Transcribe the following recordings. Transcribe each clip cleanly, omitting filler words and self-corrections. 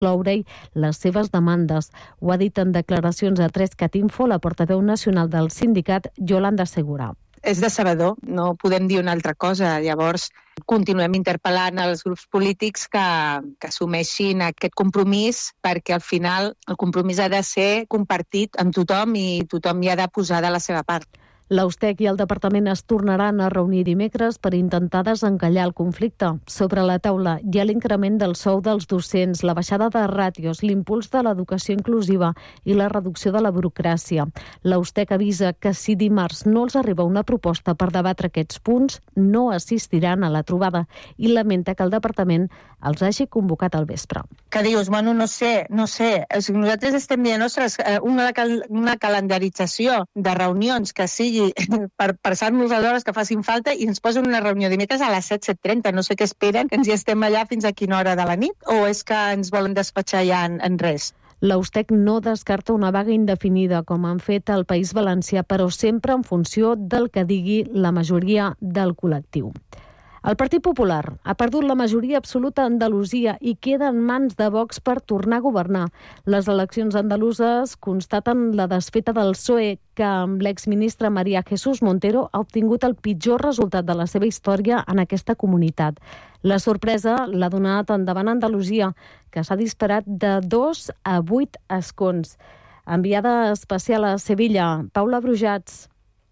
incloure-hi les seves demandes. Ho ha dit en declaracions a 3cat Info la portaveu nacional del sindicat, Yolanda Segura. És decebedor, no podem dir una altra cosa. Llavors, continuem interpel·lant els grups polítics que assumeixin aquest compromís, perquè al final el compromís ha de ser compartit amb tothom i tothom hi ha de posar de la seva part. L'Austec i el departament es tornaran a reunir dimecres per intentar desencallar el conflicte. Sobre la taula hi ha l'increment del sou dels docents, la baixada de ràtios, l'impuls de l'educació inclusiva i la reducció de la burocràcia. L'Austec avisa que si dimarts no els arriba una proposta per debatre aquests punts, no assistiran a la trobada i lamenta que el departament els hagi convocat al vespre. Que dius, bueno, no sé. Nosaltres estem dient, ostres, una calendarització de reunions que sigui per passar-nos les hores que facin falta i ens posen una reunió dimecres a les 7:30. No sé què esperen, que ens hi estem allà fins a quina hora de la nit, o és que ens volen despatxar ja en res? L'Austec no descarta una vaga indefinida, com han fet al País Valencià, però sempre en funció del que digui la majoria del col·lectiu. El Partit Popular ha perdut la majoria absoluta a Andalusia i queda en mans de Vox per tornar a governar. Les eleccions andaluses constaten la desfeta del PSOE, que amb l'exministre María Jesús Montero ha obtingut el pitjor resultat de la seva història en aquesta comunitat. La sorpresa l'ha donat endavant Andalusia, que s'ha disparat de 2 a 8 escons. Enviada especial a Sevilla, Paula Brujats.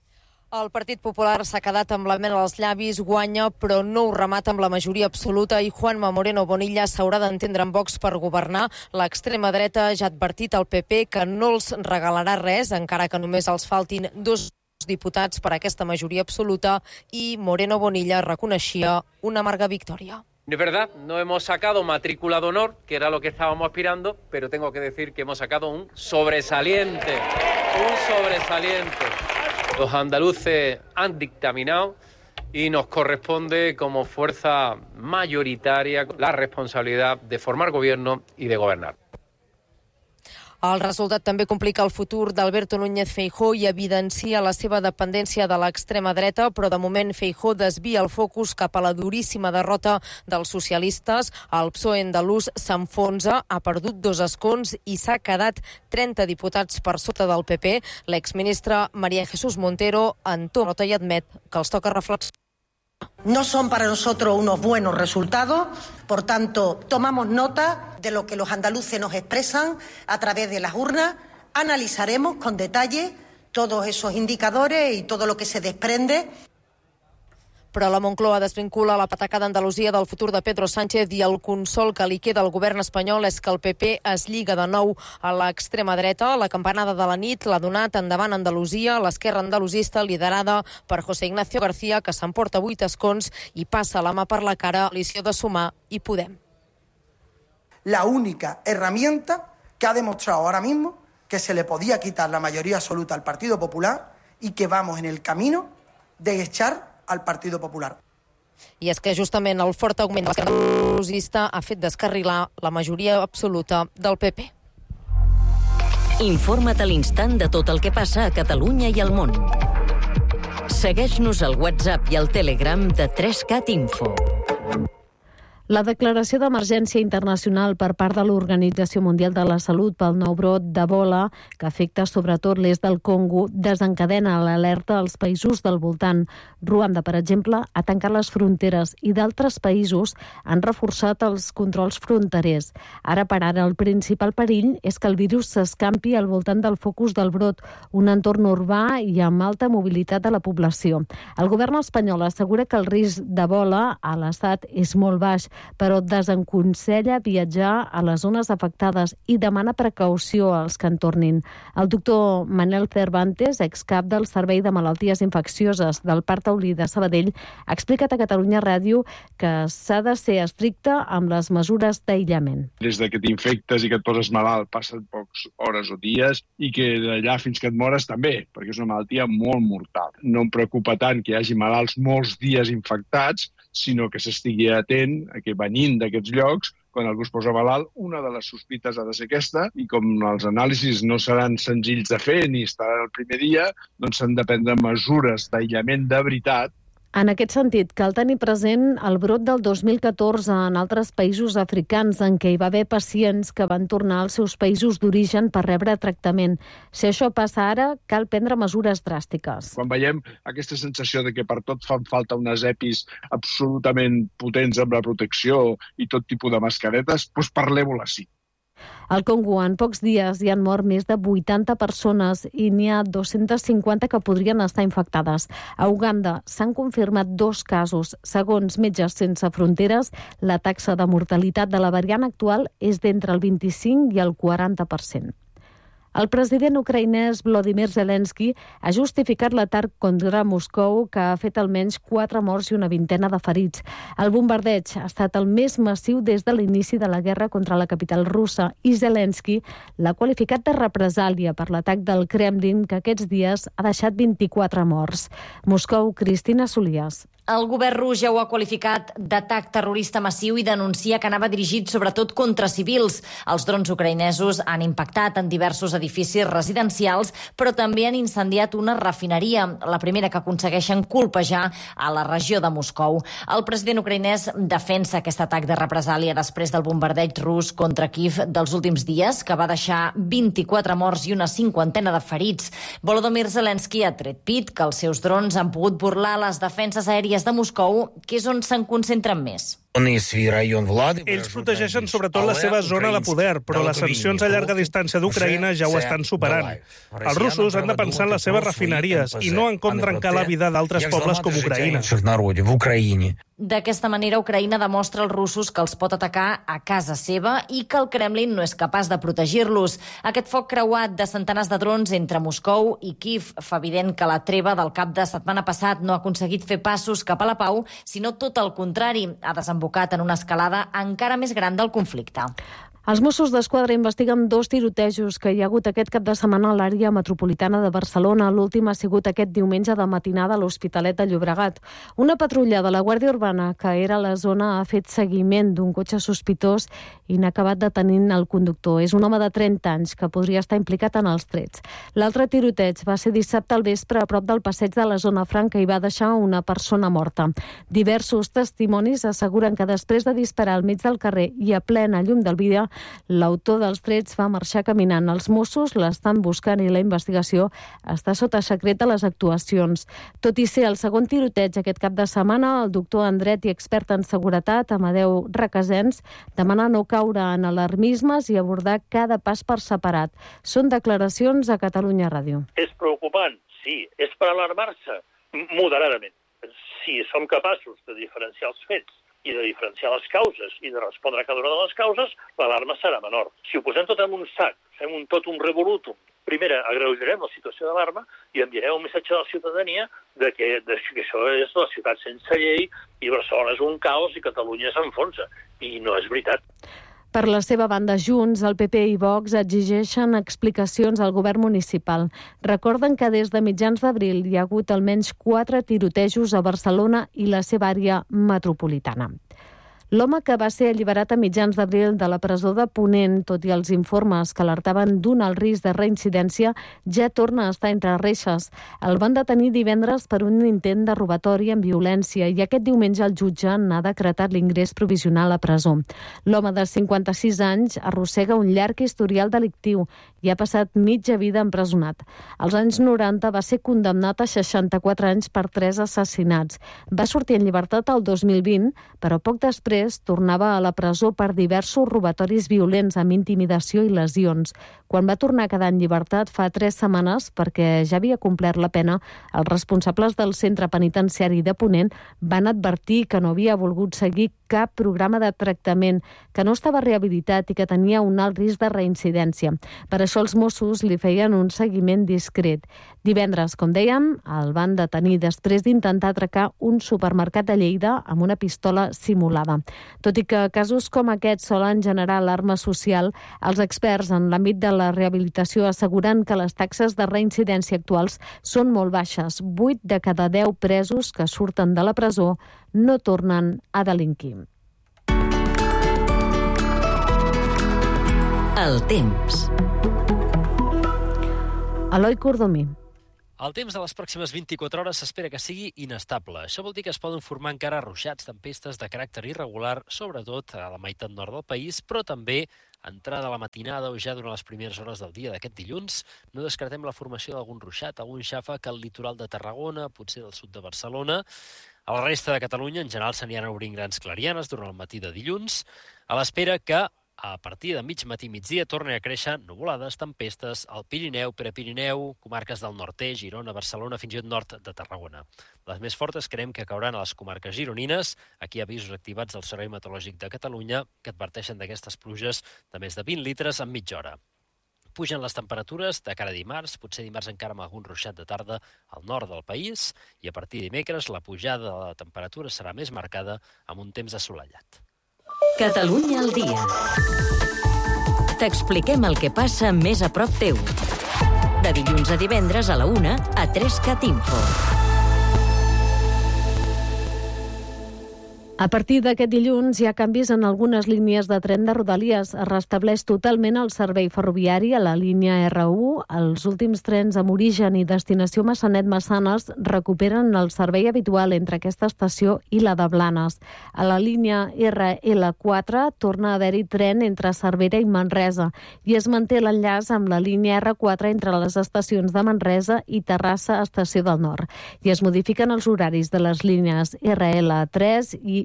El Partit Popular s'ha quedat amb la mel als llavis, guanya, però no ho remata amb la majoria absoluta i Juanma Moreno Bonilla s'haurà d'entendre amb Vox per governar. L'extrema dreta ja ha advertit al PP que no els regalarà res, encara que només els faltin 2 diputats per a aquesta majoria absoluta, i Moreno Bonilla reconeixia una amarga victòria. Es verdad, no hemos sacado matrícula de honor, que era lo que estábamos aspirando, pero tengo que decir que hemos sacado un sobresaliente. Los andaluces han dictaminado y nos corresponde como fuerza mayoritaria la responsabilidad de formar gobierno y de gobernar. El resultat també complica el futur d'Alberto Núñez Feijóo i evidencia la seva dependència de l'extrema dreta, però de moment Feijóo desvia el focus cap a la duríssima derrota dels socialistes. El PSOE andalús s'enfonsa, ha perdut 2 escons i s'ha quedat 30 diputats per sota del PP. L'exministre María Jesús Montero en to nota i admet que els toca reflexionar. No son para nosotros unos buenos resultados, por tanto, tomamos nota de lo que los andaluces nos expresan a través de las urnas, analizaremos con detalle todos esos indicadores y todo lo que se desprende. Però la Moncloa desvincula la pataca d'Andalusia del futur de Pedro Sánchez i el consol que li queda al govern espanyol és que el PP es lliga de nou a l'extrema dreta. La campanada de la nit l'ha donat endavant Andalusia, l'esquerra andalusista liderada per José Ignacio García, que s'emporta 8 escons i passa la mà per la cara a l'Coalició de Sumar i Podem. La única herramienta que ha demostrado ahora mismo que se le podía quitar la mayoría absoluta al Partido Popular y que vamos en el camino de echar al Partido Popular. I és que justament el fort augment de l'esquerra andalusista ha fet descarrilar la majoria absoluta del PP. Informa't a l'instant de tot el que passa a Catalunya i al món. Segueix-nos al WhatsApp i al Telegram de 3cat Info. La declaració d'emergència internacional per part de l'Organització Mundial de la Salut pel nou brot d'Ebola, que afecta sobretot l'est del Congo, desencadena l'alerta als països del voltant. Ruanda, per exemple, ha tancat les fronteres i d'altres països han reforçat els controls fronterers. Ara per ara, el principal perill és que el virus s'escampi al voltant del focus del brot, un entorn urbà i amb alta mobilitat de la població. El govern espanyol assegura que el risc d'Ebola a l'estat és molt baix, però desaconsella viatjar a les zones afectades i demana precaució als que en tornin. El doctor Manel Cervantes, excap del Servei de Malalties Infeccioses del Parc Taulí de Sabadell, ha explicat a Catalunya Ràdio que s'ha de ser estricte amb les mesures d'aïllament. Des que t'infectes i que et poses malalt passen poques hores o dies i que d'allà fins que et mores també, perquè és una malaltia molt mortal. No em preocupa tant que hi hagi malalts molts dies infectats, sinó que s'estigui atent a que venint d'aquests llocs, quan algú es posa malalt, una de les sospites ha de ser aquesta, i com els anàlisis no seran senzills de fer ni estaran el primer dia, doncs s'han de prendre mesures d'aïllament de veritat En aquest sentit, cal tenir present el brot del 2014 en altres països africans en què hi va haver pacients que van tornar als seus països d'origen per rebre tractament. Si això passa ara, cal prendre mesures dràstiques. Quan veiem aquesta sensació de que per tot fan falta unes EPIs absolutament potents amb la protecció i tot tipus de mascaretes, doncs parlem-ho així. Al Congo, en pocs dies, hi han mort més de 80 persones i n'hi ha 250 que podrien estar infectades. A Uganda s'han confirmat 2 casos. Segons Metges Sense Fronteres, la taxa de mortalitat de la variant actual és d'entre el 25 i el 40%. El president ucraïnès Volodymyr Zelensky ha justificat l'atac contra Moscou, que ha fet almenys 4 morts i una vintena de ferits. El bombardeig ha estat el més massiu des de l'inici de la guerra contra la capital russa i Zelensky l'ha qualificat de represàlia per l'atac del Kremlin, que aquests dies ha deixat 24 morts. Moscou, Cristina Solias. El govern rus ja ho ha qualificat d'atac terrorista massiu i denuncia que anava dirigit sobretot contra civils. Els drons ucraïnesos han impactat en diversos edificis residencials, però també han incendiat una refineria, la primera que aconsegueixen colpejar a la regió de Moscou. El president ucraïnès defensa aquest atac de represàlia després del bombardeig rus contra Kiev dels últims dies, que va deixar 24 morts i una 50ena de ferits. Volodymyr Zelensky ha tret pit que els seus drons han pogut burlar les defenses aèries de Moscou, que és on se'n concentren més. Ells protegeixen sobretot la seva zona de poder, però les sancions a llarga distància d'Ucraïna ja ho estan superant. Els russos han de pensar en les seves refineries i no en com trencar la vida d'altres pobles com Ucraïna. D'aquesta manera, Ucraïna demostra als russos que els pot atacar a casa seva i que el Kremlin no és capaç de protegir-los. Aquest foc creuat de centenars de drons entre Moscou i Kiev fa evident que la treva del cap de setmana passat no ha aconseguit fer passos cap a la pau, sinó tot el contrari, ha desembocat en una escalada encara més gran del conflicte. Els Mossos d'Esquadra investiguen 2 tirotejos que hi ha hagut aquest cap de setmana a l'àrea metropolitana de Barcelona. L'últim ha sigut aquest diumenge de matinada a l'Hospitalet de Llobregat. Una patrulla de la Guàrdia Urbana, que era a la zona, ha fet seguiment d'un cotxe sospitós i n'ha acabat detenint el conductor. És un home de 30 anys que podria estar implicat en els trets. L'altre tiroteig va ser dissabte al vespre a prop del passeig de la Zona Franca i va deixar una persona morta. Diversos testimonis asseguren que després de disparar al mig del carrer i a plena llum del dia, l'autor dels trets va marxar caminant. Els Mossos l'estan buscant i la investigació està sota secret a les actuacions. Tot i ser el segon tiroteig aquest cap de setmana, el doctor en dret i expert en seguretat, Amadeu Requesens, demana no caure en alarmismes i abordar cada pas per separat. Són declaracions a Catalunya Ràdio. És preocupant? Sí. És per alarmar-se? Moderadament. Si som capaços de diferenciar els fets i de diferenciar les causes i de respondre a cada una de les causes, l'alarma serà menor. Si ho posem tot en un sac, fem un revolutum, primer agreujarem la situació d'alarma i enviarem un missatge a la ciutadania de que això és la ciutat sense llei i Barcelona és un caos i Catalunya s'enfonsa. I no és veritat. Per la seva banda, Junts, el PP i Vox exigeixen explicacions al govern municipal. Recorden que des de mitjans d'abril hi ha hagut almenys 4 tirotejos a Barcelona i la seva àrea metropolitana. L'home que va ser alliberat a mitjans d'abril de la presó de Ponent, tot i els informes que alertaven d'un alt risc de reincidència, ja torna a estar entre reixes. El van detenir divendres per un intent de robatori amb violència i aquest diumenge el jutge n'ha decretat l'ingrés provisional a presó. L'home de 56 anys arrossega un llarg historial delictiu i ha passat mitja vida empresonat. Als anys 90 va ser condemnat a 64 anys per 3 assassinats. Va sortir en llibertat el 2020, però poc després tornava a la presó per diversos robatoris violents amb intimidació i lesions. Quan va tornar a quedar en llibertat fa 3 setmanes, perquè ja havia complert la pena, els responsables del centre penitenciari de Ponent van advertir que no havia volgut seguir cap programa de tractament, que no estava rehabilitat i que tenia un alt risc de reincidència. Per això els Mossos li feien un seguiment discret. Divendres, com dèiem, el van detenir després d'intentar atracar un supermercat de Lleida amb una pistola simulada. Tot i que casos com aquests solen generar alarma social, els experts en l'àmbit de la rehabilitació asseguren que les taxes de reincidència actuals són molt baixes. 8 de cada 10 presos que surten de la presó no tornen a delinquir. El temps. Eloi Cordomí. El temps de les pròximes 24 hores s'espera que sigui inestable. Això vol dir que es poden formar encara ruixats, tempestes de caràcter irregular, sobretot a la meitat nord del país, però també entrada a la matinada o ja durant les primeres hores del dia d'aquest dilluns. No descartem la formació d'algun ruixat, algun xàfec al litoral de Tarragona, potser del sud de Barcelona. A la resta de Catalunya, en general, s'aniran obrint grans clarianes durant el matí de dilluns, a l'espera que a partir de mig matí migdia tornen a créixer nuvolades, tempestes al Pirineu, Prepirineu, comarques del nord-est, Girona, Barcelona, fins i tot nord de Tarragona. Les més fortes creiem que cauran a les comarques gironines. Aquí hi ha avisos activats del Servei Meteorològic de Catalunya que adverteixen d'aquestes pluges de més de 20 litres en mitja hora. Pugen les temperatures de cara a dimarts, potser dimarts encara amb algun ruixat de tarda al nord del país, i a partir de dimecres la pujada de la temperatura serà més marcada amb un temps assolellat. Catalunya al dia. T'expliquem el que passa més a prop teu. De dilluns a divendres a la 1 a 3CAT Info. A partir d'aquest dilluns hi ha canvis en algunes línies de tren de Rodalies. Es restableix totalment el servei ferroviari a la línia R1. Els últims trens amb origen i destinació Massanet-Massanes recuperen el servei habitual entre aquesta estació i la de Blanes. A la línia RL4 torna a haver-hi tren entre Cervera i Manresa i es manté l'enllaç amb la línia R4 entre les estacions de Manresa i Terrassa, estació del Nord. I es modifiquen els horaris de les línies RL3 i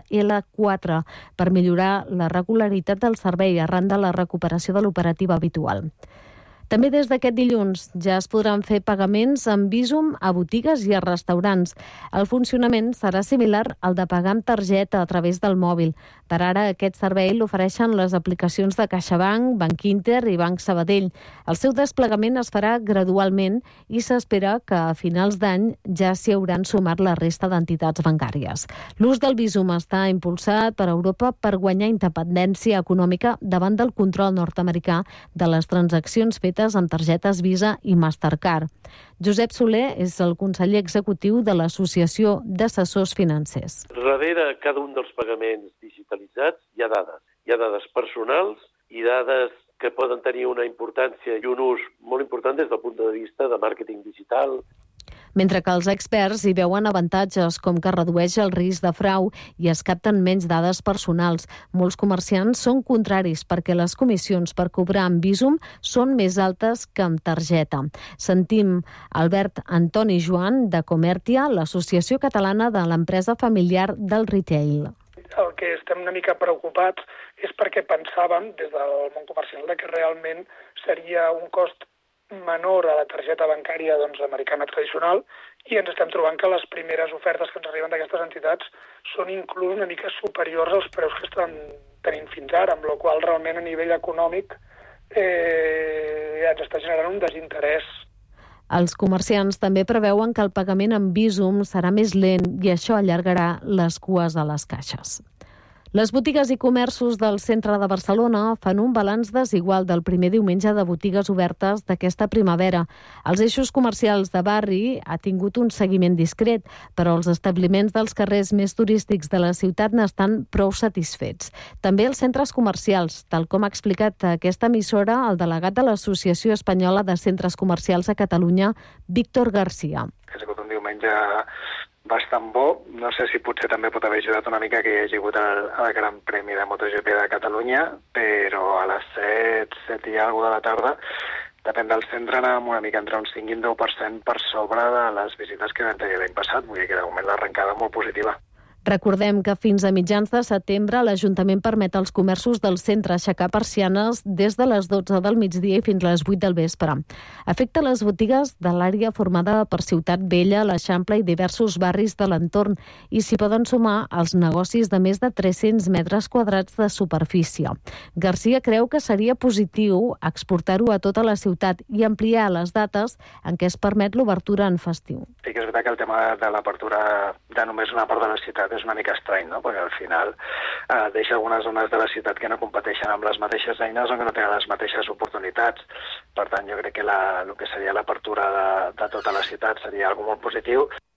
RL4 per millorar la regularitat del servei arran de la recuperació de l'operativa habitual. També des d'aquest dilluns ja es podran fer pagaments amb Bizum a botigues i a restaurants. El funcionament serà similar al de pagar amb targeta a través del mòbil. Per ara, aquest servei l'ofereixen les aplicacions de CaixaBank, Bankinter i Banc Sabadell. El seu desplegament es farà gradualment i s'espera que a finals d'any ja s'hi hauran sumat la resta d'entitats bancàries. L'ús del Bizum està impulsat per Europa per guanyar independència econòmica davant del control nord-americà de les transaccions fetes amb targetes Visa i Mastercard. Josep Soler és el conseller executiu de l'Associació d'Assessors Financers. Darrere cada un dels pagaments digitalitzats hi ha dades. Hi ha dades personals i dades que poden tenir una importància i un ús molt important des del punt de vista de màrqueting digital. Mentre que els experts hi veuen avantatges com que redueix el risc de frau i es capten menys dades personals. Molts comerciants són contraris perquè les comissions per cobrar amb Bizum són més altes que amb targeta. Sentim Albert Antoni Joan de Comertia, l'Associació Catalana de l'Empresa Familiar del Retail. El que estem una mica preocupats és perquè pensàvem des del món comercial que realment seria un cost menor a la targeta bancària americana tradicional i ens estem trobant que les primeres ofertes que ens arriben d'aquestes entitats són inclús una mica superiors als preus que estan tenint fins ara, amb la qual cosa realment a nivell econòmic ens està generant un desinterès. Els comerciants també preveuen que el pagament amb Bizum serà més lent i això allargarà les cues a les caixes. Les botigues i comerços del centre de Barcelona fan un balanç desigual del primer diumenge de botigues obertes d'aquesta primavera. Els eixos comercials de barri ha tingut un seguiment discret, però els establiments dels carrers més turístics de la ciutat n'estan prou satisfets. També els centres comercials, tal com ha explicat a aquesta emissora el delegat de l'Associació Espanyola de Centres Comercials a Catalunya, Víctor García. Ha sigut un diumenge bastant bo. No sé si potser també pot haver ajudat una mica que hi hagi hagut el Gran Premi de MotoGP de Catalunya, però a les 7 i alguna de la tarda, depèn del centre, anàvem una mica entre un 5 i un 10% per sobre de les visites que vam tenir l'any passat. Vull dir que de moment l'arrencada molt positiva. Recordem que fins a mitjans de setembre l'Ajuntament permet als comerços del centre aixecar persianes des de les 12 del migdia i fins a les 8 del vespre. Afecta les botigues de l'àrea formada per Ciutat Vella, l'Eixample i diversos barris de l'entorn i s'hi poden sumar els negocis de més de 300 metres quadrats de superfície. Garcia creu que seria positiu exportar-ho a tota la ciutat i ampliar les dates en què es permet l'obertura en festiu. Sí que és veritat que el tema de l'apertura de només una part de la ciutat és una mica estrany, no? Perquè al final deixa algunes zones de la ciutat que no competeixen amb les mateixes eines o que no tenen les mateixes oportunitats. Per tant, jo crec que el que seria l'apertura de tota la ciutat seria algo molt positiu.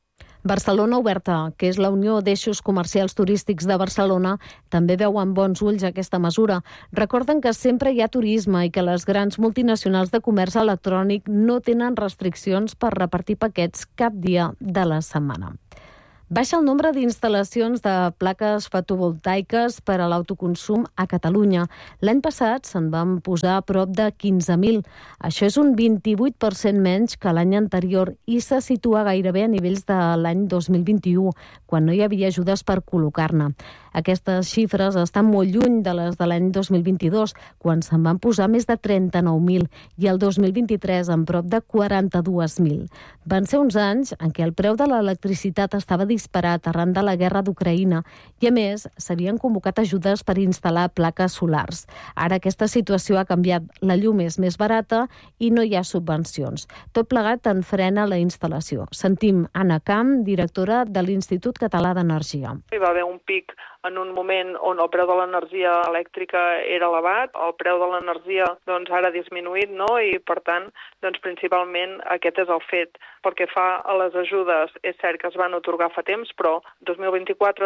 Barcelona Oberta, que és la Unió d'Eixos Comercials Turístics de Barcelona, també veu amb bons ulls aquesta mesura. Recorden que sempre hi ha turisme i que les grans multinacionals de comerç electrònic no tenen restriccions per repartir paquets cap dia de la setmana. Baixa el nombre d'instal·lacions de plaques fotovoltaiques per a l'autoconsum a Catalunya. L'any passat se'n van posar a prop de 15.000. Això és un 28% menys que l'any anterior i se situa gairebé a nivells de l'any 2021, quan no hi havia ajudes per col·locar-ne. Aquestes xifres estan molt lluny de les de l'any 2022, quan se'n van posar més de 39.000, i el 2023 en prop de 42.000. Van ser uns anys en què el preu de l'electricitat estava disparat arran de la guerra d'Ucraïna i, a més, s'havien convocat ajudes per instal·lar plaques solars. Ara aquesta situació ha canviat. La llum és més barata i no hi ha subvencions. Tot plegat en frena la instal·lació. Sentim Anna Camp, directora de l'Institut Català d'Energia. Hi va haver un pic en un moment on el preu de l'energia elèctrica era elevat, el preu de l'energia ara ha disminuït, no? I per tant, principalment aquest és el fet. Pel que fa a les ajudes, és cert que es van atorgar fa temps, però 2024,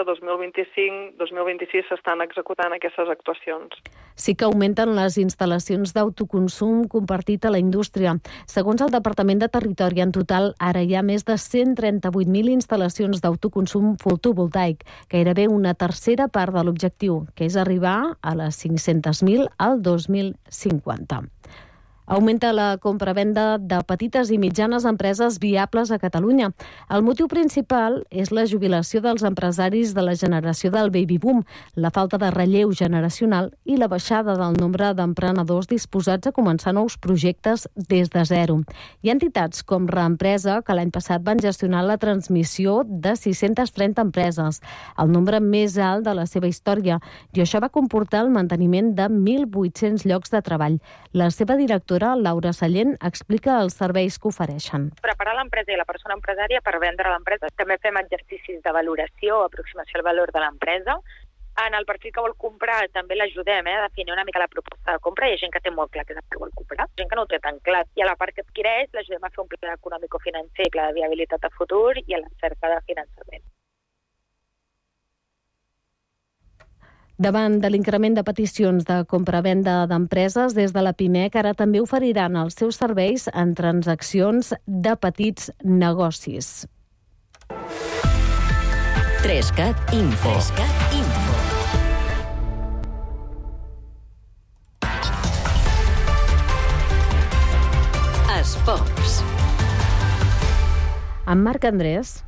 2025, 2026 s'estan executant aquestes actuacions. Sí que augmenten les instal·lacions d'autoconsum compartit a la indústria. Segons el Departament de Territori, en total ara hi ha més de 138.000 instal·lacions d'autoconsum fotovoltaic, gairebé una tercera part de l'objectiu, que és arribar a les 500.000 al 2050. Augmenta la compra-venda de petites i mitjanes empreses viables a Catalunya. El motiu principal és la jubilació dels empresaris de la generació del baby boom, la falta de relleu generacional i la baixada del nombre d'emprenedors disposats a començar nous projectes des de zero. Hi ha entitats com Reempresa que l'any passat van gestionar la transmissió de 630 empreses, el nombre més alt de la seva història, i això va comportar el manteniment de 1.800 llocs de treball. La seva directora, Laura Sallent, explica els serveis que ofereixen. Preparar l'empresa i la persona empresària per vendre l'empresa. També fem exercicis de valoració, aproximació al valor de l'empresa. En el perfil que vol comprar també l'ajudem a definir una mica la proposta de compra. Hi ha gent que té molt clar què és el que vol comprar, gent que no ho té tan clar. I a la part que adquireix l'ajudem a fer un pla econòmico-financer, pla de viabilitat a futur i a la cerca de finançament. Davant de l'increment de peticions de compra-venda d'empreses, des de la PIMEC ara també oferiran els seus serveis en transaccions de petits negocis. 3CAT Info. Esports. Amb Marc Andrés.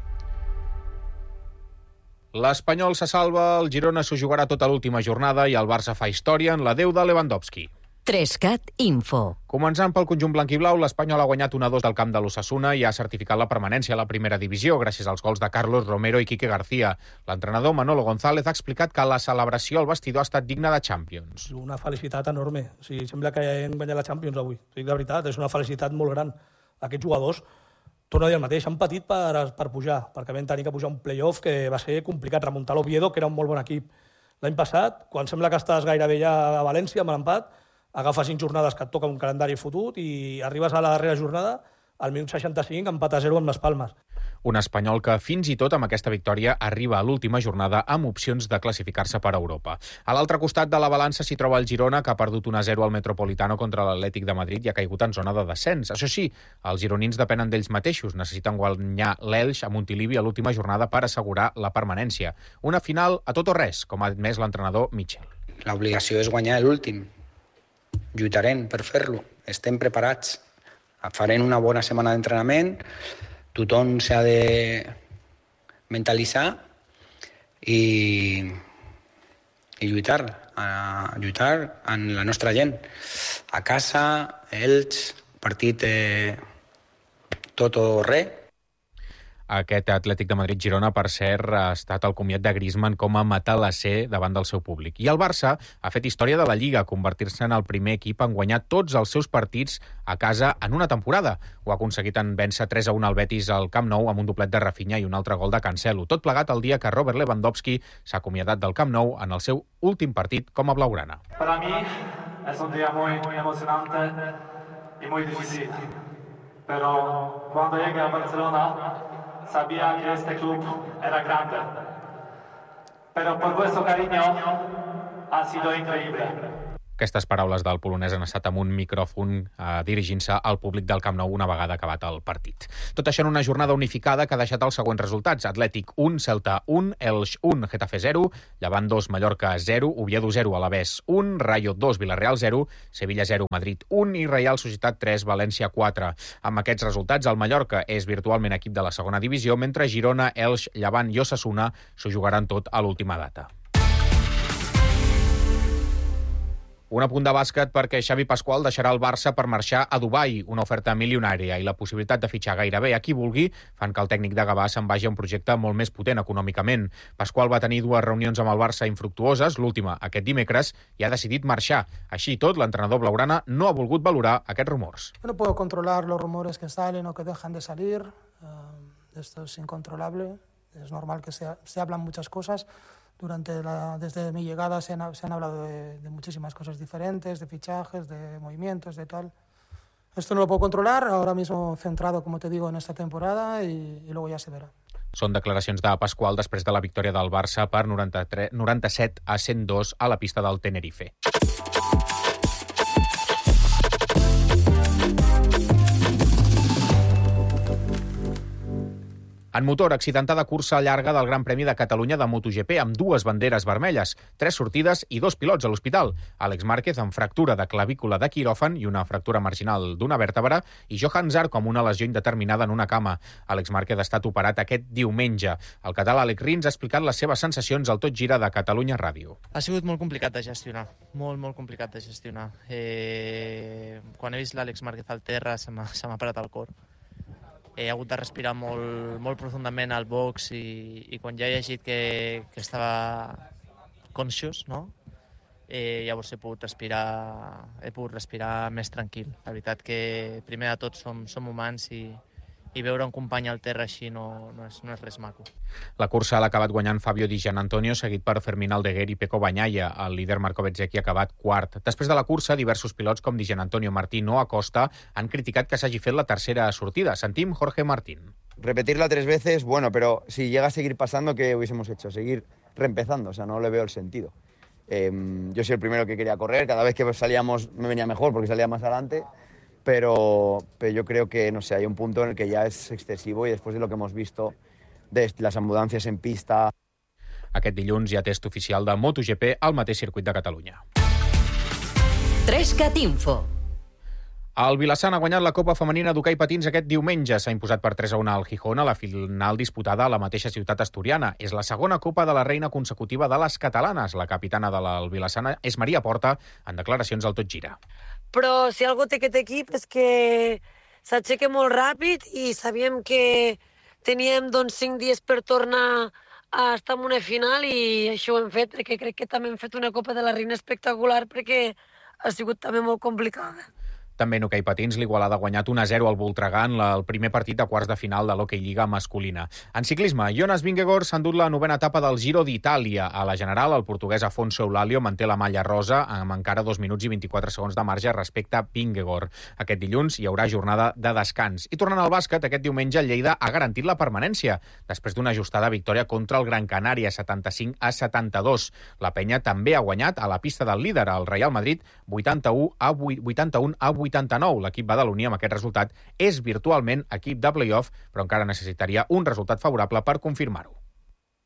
L'Espanyol se salva, el Girona s'ho jugarà tota l'última jornada i el Barça fa història en la deu de Lewandowski. 3CAT Info. Començant pel conjunt blanquiblau, l'Espanyol ha guanyat 1-2 del camp de l'Osasuna i ha certificat la permanència a la primera divisió gràcies als gols de Carlos Romero i Quique García. L'entrenador Manolo González ha explicat que la celebració al vestidor ha estat digna de Champions. Una felicitat enorme. Sembla que hem guanyat la Champions avui. De veritat, és una felicitat molt gran. Aquests jugadors, torno a dir el mateix, han patit per pujar, perquè vam tenir que pujar un play-off que va ser complicat, remuntar l'Oviedo, que era un molt bon equip. L'any passat, quan sembla que estàs gairebé ja a València amb l'empat, agafes 5 jornades que et toca un calendari fotut i arribes a la darrera jornada, al minut 65, empat a 0 amb les Palmes. Un espanyol que fins i tot amb aquesta victòria arriba a l'última jornada amb opcions de classificar-se per Europa. A l'altre costat de la balança s'hi troba el Girona, que ha perdut 1-0 al Metropolitano contra l'Atlètic de Madrid i ha caigut en zona de descens. Això sí, els gironins depenen d'ells mateixos. Necessiten guanyar l'Elx a Montilivi a l'última jornada per assegurar la permanència. Una final a tot o res, com ha admès l'entrenador Michel. L'obligació és guanyar l'últim. Lluitarem per fer-lo. Estem preparats. Farem una bona setmana d'entrenament. Tothom s'ha de mentalitzar i lluitar amb la nostra gent. A casa, Elx, partit tot o res. Aquest Atlètic de Madrid-Girona, per cert, ha estat el comiat de Griezmann com a matalasser davant del seu públic. I el Barça ha fet història de la Lliga, convertir-se en el primer equip en guanyar tots els seus partits a casa en una temporada. Ho ha aconseguit en vèncer 3-1 al Betis al Camp Nou amb un doblet de Rafinha i un altre gol de Cancelo. Tot plegat el dia que Robert Lewandowski s'ha acomiadat del Camp Nou en el seu últim partit com a blaugrana. Para mí es un día muy emocionante y muy difícil. Pero cuando llegue a Barcelona sabía que este club era grande. Pero por vuestro cariño ha sido increíble. Aquestes paraules del polonès han estat amb un micròfon dirigint-se al públic del Camp Nou una vegada acabat el partit. Tot això en una jornada unificada que ha deixat els següents resultats. Atlètic 1, Celta 1, Elx 1, Getafe 0, Llevant 2, Mallorca 0, Oviedo 0, Alavés 1, Rayo 2, Villarreal 0, Sevilla 0, Madrid 1 i Reial Societat 3, València 4. Amb aquests resultats, el Mallorca és virtualment equip de la segona divisió, mentre Girona, Elx, Llevant i Osasuna s'ho jugaran tot a l'última data. Un apunt de bàsquet perquè Xavi Pasqual deixarà el Barça per marxar a Dubai, una oferta milionària i la possibilitat de fitxar gairebé a qui vulgui fan que el tècnic de Gavà se'n vagi a un projecte molt més potent econòmicament. Pasqual va tenir 2 reunions amb el Barça infructuoses, l'última aquest dimecres, i ha decidit marxar. Així i tot, l'entrenador blaugrana no ha volgut valorar aquests rumors. No puedo controlar los rumores que salen o que dejan de salir. Esto es incontrolable. Es normal que se hablan muchas cosas. Desde mi llegada se han hablado de muchísimas cosas diferentes, de fichajes, de movimientos, de tal. Esto no lo puedo controlar, ahora mismo centrado, como te digo, en esta temporada y luego ya se verá. Són declaracions de Pasqual després de la victòria del Barça per 97 a 102 a la pista del Tenerife. En motor, accidentada cursa llarga del Gran Premi de Catalunya de MotoGP amb 2 banderes vermelles, 3 sortides i 2 pilots a l'hospital. Àlex Márquez amb fractura de clavícula de quiròfan i una fractura marginal d'una vèrtebra i Johan Zarco amb una lesió indeterminada en una cama. Àlex Márquez ha estat operat aquest diumenge. El català Àlex Rins ha explicat les seves sensacions al Tot Gira de Catalunya Ràdio. Ha sigut molt complicat de gestionar, molt complicat de gestionar. Quan he vist l'Àlex Márquez al terra se m'ha parat el cor. He hagut de respirar molt profundament al box i quan ja he llegit que estava conscious, no? Llavors he pogut respirar més tranquil. La veritat que primer de tot som humans i veure un company al terra així no és res maco. La cursa l'ha acabat guanyant Fabio Di Gianantonio, seguit per Fermín Aldeguer i Pecco Bagnaia. El líder Marco Bezzecchi ha acabat quart. Després de la cursa, diversos pilots com Di Gianantonio, Martín o Acosta han criticat que s'hagi fet la tercera sortida. Sentim Jorge Martín. Repetirla 3 veces, bueno, pero si llega a seguir pasando, ¿qué hubiésemos hecho? Seguir reempezando, o sea, no le veo el sentido. Yo soy el primero que quería correr, cada vez que salíamos me venía mejor porque salía más adelante, pero yo creo que, no sé, hay un punto en el que ya es excesivo y después de lo que hemos visto de las ambulancias en pista. Aquest dilluns hi ha test oficial de MotoGP al mateix circuit de Catalunya. 3CAT Info. El Vilassant ha guanyat la Copa Femenina d'Hoquei Patins aquest diumenge. S'ha imposat per 3-1 al Gijón a la final disputada a la mateixa ciutat asturiana. És la segona Copa de la Reina consecutiva de les catalanes. La capitana del Vilassant és Maria Porta, en declaracions al Tot Gira. Però si algo té aquest equip és que s'aixeca molt ràpid i sabíem que teníem 5 dies per tornar a estar en una final i això ho hem fet perquè crec que també hem fet una Copa de la Reina espectacular perquè ha sigut també molt complicada. També en hoquei patins, l'Igualada ha guanyat 1-0 al Voltregà en el primer partit de quarts de final de l'Hockey Lliga masculina. En ciclisme, Jonas Vingegaard s'ha endut la 9ª etapa del Giro d'Itàlia. A la general, el portuguès Afonso Eulálio manté la malla rosa amb encara 2 minuts i 24 segons de marge respecte a Vingegaard. Aquest dilluns hi haurà jornada de descans. I tornant al bàsquet, aquest diumenge el Lleida ha garantit la permanència després d'una ajustada victòria contra el Gran Canària, 75-72. La penya també ha guanyat a la pista del líder, el Real Madrid, 81-89. L'equip badaloní amb aquest resultat és virtualment equip de play-off, però encara necessitaria un resultat favorable per confirmar-ho.